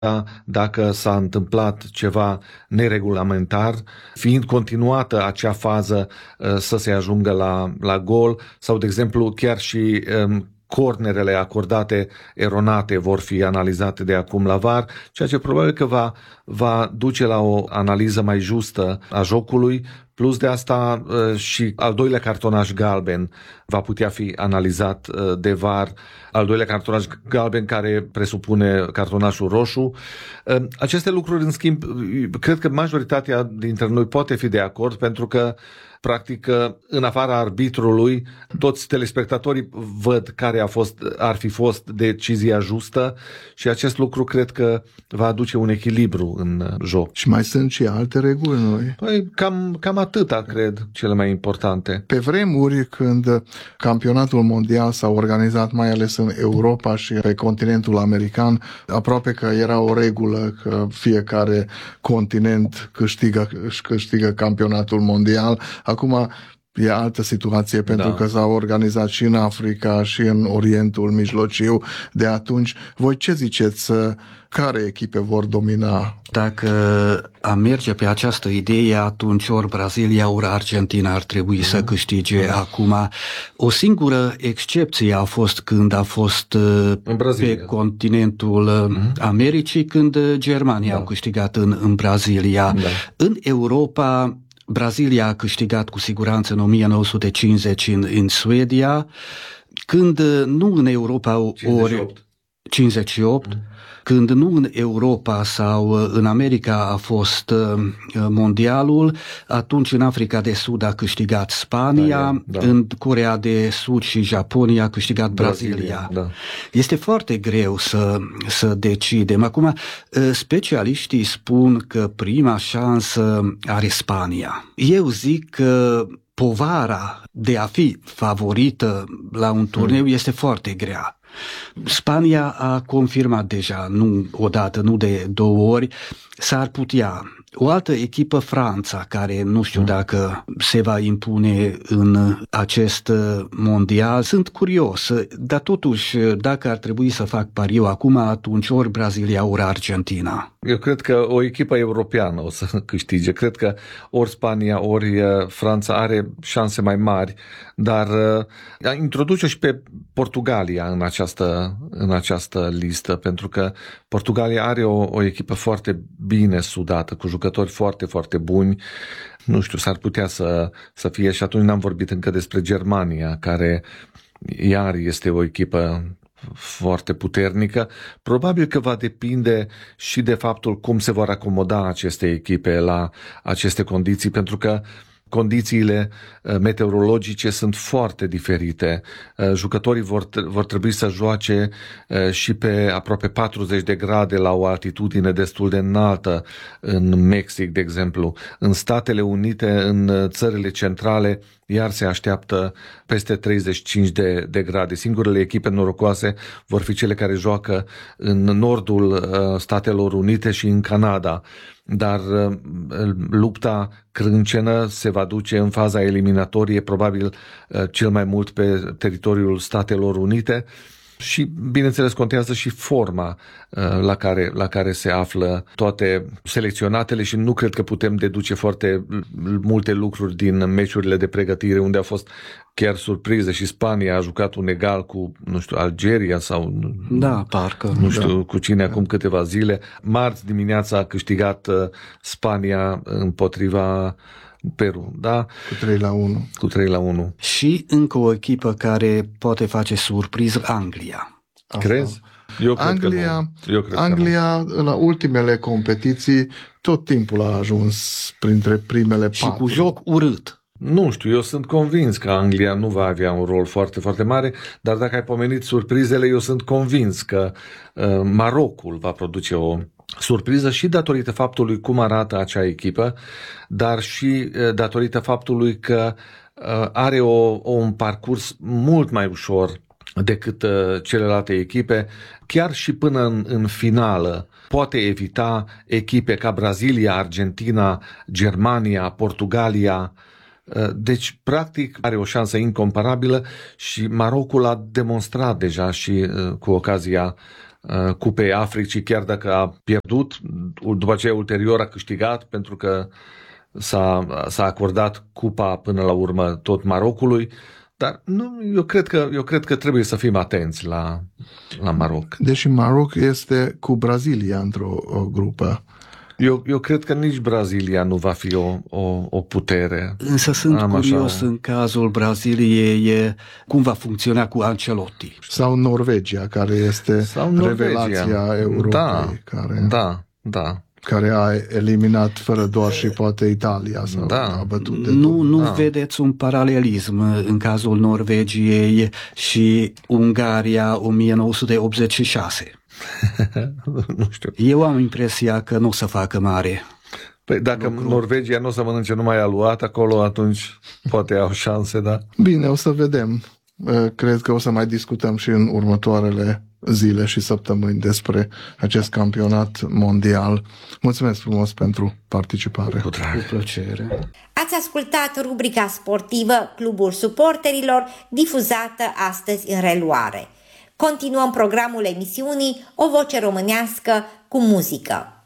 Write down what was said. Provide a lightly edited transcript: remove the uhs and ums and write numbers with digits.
dacă s-a întâmplat ceva neregulamentar, fiind continuată acea fază să se ajungă la gol sau, de exemplu, chiar și cornerele acordate eronate vor fi analizate de acum la VAR, ceea ce probabil că va duce la o analiză mai justă a jocului. Plus de asta și al doilea cartonaș galben va putea fi analizat de VAR, al doilea cartonaș galben care presupune cartonașul roșu. Aceste lucruri, în schimb, cred că majoritatea dintre noi poate fi de acord, pentru că practic, în afara arbitrului, toți telespectatorii văd care ar fi fost decizia justă și acest lucru cred că va aduce un echilibru în joc. Și mai sunt și alte reguli noi? Păi, cam atâta, cred, cele mai importante. Pe vremuri, când campionatul mondial s-a organizat mai ales în Europa și pe continentul american, aproape că era o regulă că fiecare continent câștigă campionatul mondial. Acum e altă situație, pentru că s-a organizat și în Africa și în Orientul Mijlociu de atunci. Voi ce ziceți? Care echipe vor domina? Dacă am merge pe această idee, atunci ori Brazilia, ori Argentina ar trebui să câștige acum. O singură excepție a fost când a fost pe continentul Americii, când Germania a câștigat în Brazilia. În Europa, Brazilia a câștigat cu siguranță în 1950 în Suedia, când nu în Europa, ori 58, când nu în Europa sau în America a fost mondialul, atunci în Africa de Sud a câștigat Spania, în Coreea de Sud și Japonia a câștigat Brazilia. Este foarte greu să decidem. Acum, specialiștii spun că prima șansă are Spania. Eu zic că povara de a fi favorită la un turneu este foarte grea. Spania a confirmat deja, nu odată, nu de două ori, s-ar putea. O altă echipă, Franța, care nu știu dacă se va impune în acest mondial. Sunt curios, dar totuși, dacă ar trebui să fac pariu acum, atunci ori Brazilia, ori Argentina. Eu cred că o echipă europeană o să câștige. Cred că ori Spania, ori Franța are șanse mai mari, dar introduce și pe Portugalia în această listă, pentru că Portugalia are o echipă foarte bine sudată, cu jucători foarte, foarte buni. Nu știu, s-ar putea să fie, și atunci n-am vorbit încă despre Germania, care iar este o echipă foarte puternică. Probabil că va depinde și de faptul cum se vor acomoda aceste echipe la aceste condiții, pentru că condițiile meteorologice sunt foarte diferite. Jucătorii vor trebui să joace și pe aproape 40 de grade la o altitudine destul de înaltă în Mexic, de exemplu. În Statele Unite, în țările centrale, iar se așteaptă peste 35 de grade. Singurele echipe norocoase vor fi cele care joacă în nordul Statelor Unite și în Canada. Dar lupta crâncenă se va duce în faza eliminatorie, probabil cel mai mult pe teritoriul Statelor Unite. Și, bineînțeles, contează și forma la care se află toate selecționatele și nu cred că putem deduce foarte multe lucruri din meciurile de pregătire, unde a fost chiar surpriză și Spania a jucat un egal cu, nu știu, Algeria sau parcă, nu știu cu cine acum câteva zile. Marți dimineața a câștigat Spania împotriva Peru, da? Cu 3-1. Și încă o echipă care poate face surpriză, Anglia. Crezi? Eu cred Anglia la ultimele competiții tot timpul a ajuns printre primele 4. Și cu joc urât. Nu știu, eu sunt convins că Anglia nu va avea un rol foarte, foarte mare, dar dacă ai pomenit surprizele, eu sunt convins că Marocul va produce o surpriză și datorită faptului cum arată acea echipă, dar și datorită faptului că are un parcurs mult mai ușor decât celelalte echipe, chiar și până în finală. Poate evita echipe ca Brazilia, Argentina, Germania, Portugalia. Deci, practic, are o șansă incomparabilă și Marocul a demonstrat deja și cu ocazia Cupei Africii, chiar dacă a pierdut, după aceea ulterior a câștigat, pentru că s-a acordat cupa până la urmă tot Marocului. Dar nu, eu cred că trebuie să fim atenți la Maroc. Deși Maroc este cu Brazilia într-o grupă. Eu cred că nici Brazilia nu va fi o putere. Însă sunt curios în cazul Braziliei cum va funcționa cu Ancelotti. Sau Norvegia, care este revelația Europei. Care a eliminat fără doar și poate Italia sau a bătut de Nu vedeți un paralelism în cazul Norvegiei și Ungaria 1986? Nu știu. Eu am impresia că nu o să facă mare. Păi dacă Norvegia nu o să mănânce numai aluat acolo, atunci poate au șanse, da? Bine, o să vedem. Cred că o să mai discutăm și în următoarele zile și săptămâni despre acest campionat mondial. Mulțumesc frumos pentru participare. Cu plăcere. Ați ascultat rubrica sportivă Clubul Suporterilor, difuzată astăzi în reluare. Continuăm programul emisiunii O Voce Românească cu muzică.